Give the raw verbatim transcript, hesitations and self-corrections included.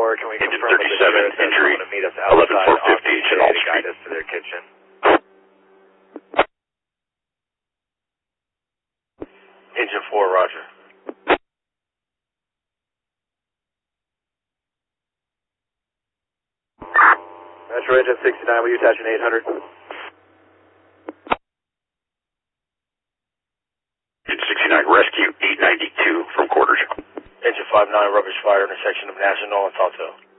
four, can we Engine confirm with the thirty-seven, sheriff that injury, someone to meet us eleven outside four off fifty, the Chenal to guide Street. us to their kitchen? Engine four, roger. Metro Engine sixty-nine, will you attach an eight hundred? Engine sixty-nine, rescue eight ninety-two from quarters. Engine five nine, rubbish fire, intersection of National and Salto.